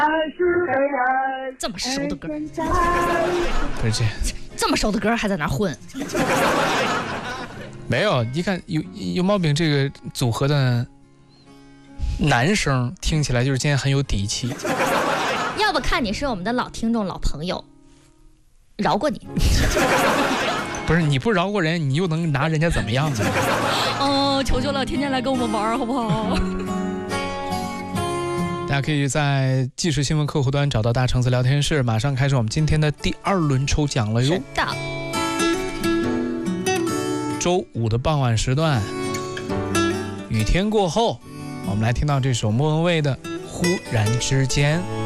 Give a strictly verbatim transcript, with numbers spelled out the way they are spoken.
这么熟的歌， 不是这这么熟的歌还在那混？ 没有，一看有有毛病，这个组合的男生听起来就是今天很有底气。 要不看你是我们的老听众、老朋友，饶过你。 不是你不饶过人，你又能拿人家怎么样呢？ 哦，求求了，天天来跟我们玩好不好？ 大家可以在即时新闻客户端找到大橙子聊天室，马上开始我们今天的第二轮抽奖了哟。 是的。 周五的傍晚时段，雨天过后，我们来听到这首莫文蔚的《忽然之间》。